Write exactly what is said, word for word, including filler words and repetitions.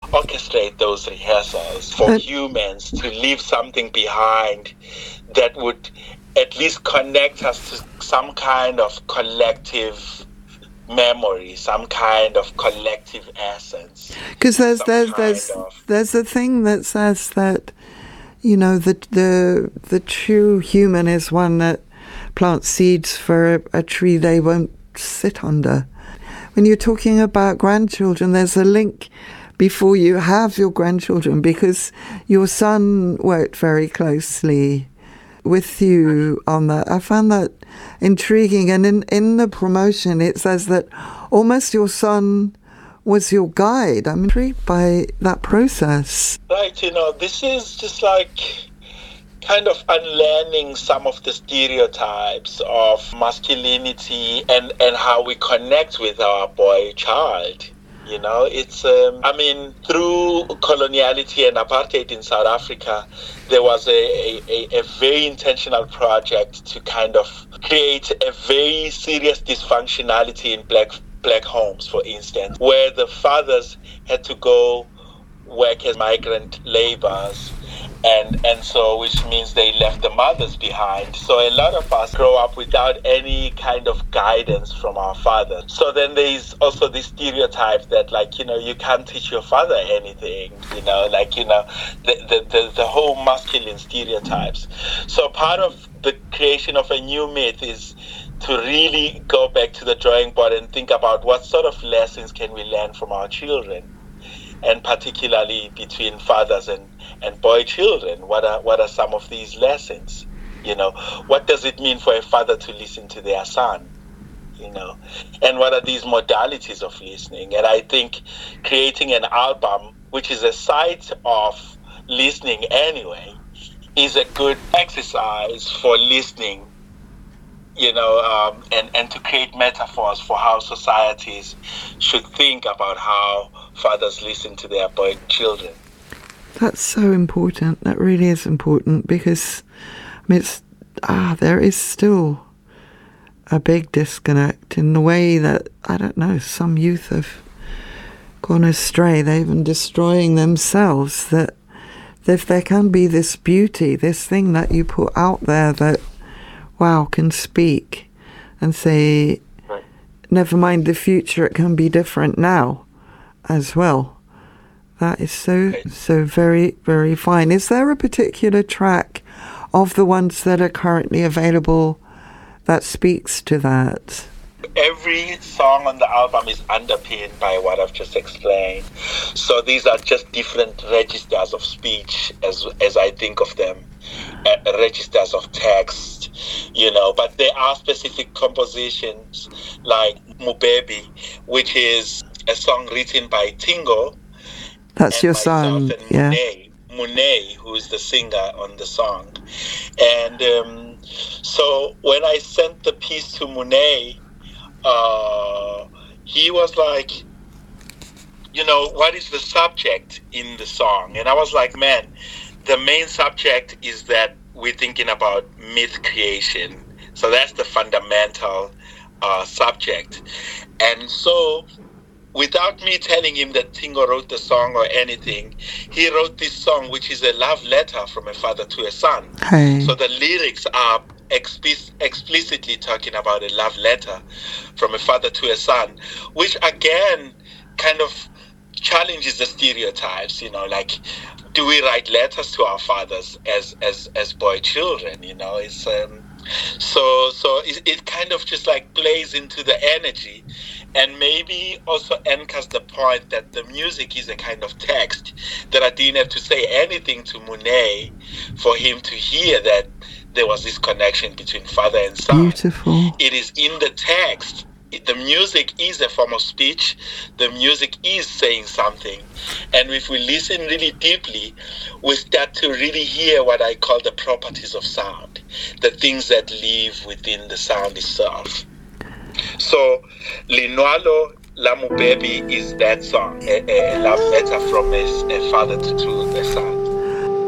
orchestrate those rehearsals for but, humans to leave something behind that would at least connect us to some kind of collective memory, some kind of collective essence. Because there's there's there's of, there's a thing that says that, you know, the the the true human is one that plants seeds for a, a tree they won't sit under. When you're talking about grandchildren, there's a link before you have your grandchildren, because your son worked very closely with you on that. I found that intriguing. And in, in the promotion, it says that almost your son was your guide. I'm intrigued by that process. Right, you know, this is just like kind of unlearning some of the stereotypes of masculinity and, and how we connect with our boy child. You know, it's, um, I mean, through coloniality and apartheid in South Africa, there was a, a, a very intentional project to kind of create a very serious dysfunctionality in black black homes, for instance, where the fathers had to go work as migrant laborers. And and so, which means they left the mothers behind. So a lot of us grow up without any kind of guidance from our father. So then there's also this stereotype that, like, you know, you can't teach your father anything, you know, like, you know, the, the, the, the whole masculine stereotypes. So part of the creation of a new myth is to really go back to the drawing board and think about what sort of lessons can we learn from our children, and particularly between fathers and and boy children. What are what are some of these lessons? You know, what does it mean for a father to listen to their son? You know, and what are these modalities of listening? And I think creating an album, which is a site of listening anyway, is a good exercise for listening. You know, um, and and to create metaphors for how societies should think about how fathers listen to their boy children. That's so important. That really is important, because I mean, it's ah, there is still a big disconnect in the way that, I don't know, some youth have gone astray. They're even destroying themselves. That if there can be this beauty, this thing that you put out there that, wow, can speak and say, right, never mind the future, it can be different now as well. That is so, so very, very fine. Is there a particular track of the ones that are currently available that speaks to that? Every song on the album is underpinned by what I've just explained. So these are just different registers of speech, as as I think of them, uh, registers of text, you know. But there are specific compositions like Mubebi, which is a song written by Tingo. That's your son, yeah. Mune, Mune, who is the singer on the song. And um, so when I sent the piece to Mune, uh, he was like, you know, what is the subject in the song? And I was like, man, the main subject is that we're thinking about myth creation. So that's the fundamental uh, subject. And so, without me telling him that Tingo wrote the song or anything, he wrote this song, which is a love letter from a father to a son. Hey. So the lyrics are explic- explicitly talking about a love letter from a father to a son, which again kind of challenges the stereotypes, you know, like, do we write letters to our fathers as as, as boy children, you know? It's um, so so it, it kind of just like plays into the energy. And maybe also anchors the point that the music is a kind of text, that I didn't have to say anything to Mune for him to hear that there was this connection between father and son. Beautiful. It is in the text. It, the music is a form of speech. The music is saying something. And if we listen really deeply, we start to really hear what I call the properties of sound, the things that live within the sound itself. So, Linwalo La Mubebi is that song, a, a love letter from a, a father to, to a son.